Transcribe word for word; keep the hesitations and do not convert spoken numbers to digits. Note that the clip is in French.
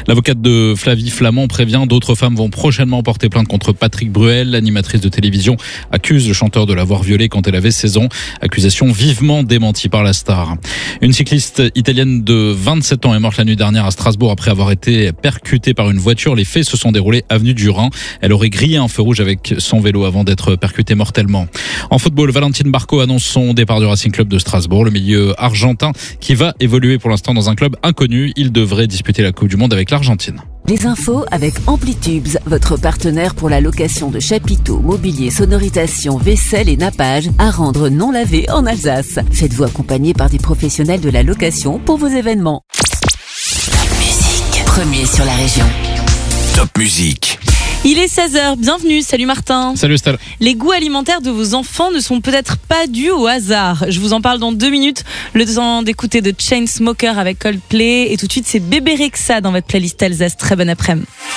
L'avocate de Flavie Flament prévient d'autres femmes vont prochainement porter plainte contre Patrick Bruel. L'animatrice de télévision accuse le chanteur de l'avoir violée quand elle avait seize ans. Accusation vivement démentie par la star. Une cycliste italienne de vingt-sept ans est morte la nuit dernière à Strasbourg après avoir été percutée par une voiture. Les faits se sont déroulés avenue du Rhin. Elle aurait grillé un feu rouge avec son vélo avant d'être percutée mortellement. En football, Valentine Barco annonce son départ du Racing Club de Strasbourg. Le milieu argentin qui va évoluer pour l'instant dans un club inconnu. Il devrait disputer la Coupe du Monde avec l'Argentine. Les infos avec Amplitubes, votre partenaire pour la location de chapiteaux, mobilier, sonorisation, vaisselle et nappage à rendre non lavé en Alsace. Faites-vous accompagner par des professionnels de la location pour vos événements. Top Musique, premier sur la région. Top Musique. Il est seize heures, bienvenue, salut Martin. Salut Estelle. Les goûts alimentaires de vos enfants ne sont peut-être pas dus au hasard. Je vous en parle dans deux minutes. Le temps d'écouter de Chainsmokers avec Coldplay. Et tout de suite, c'est Bébé Rexha dans votre playlist Alsace. Très bon après-midi.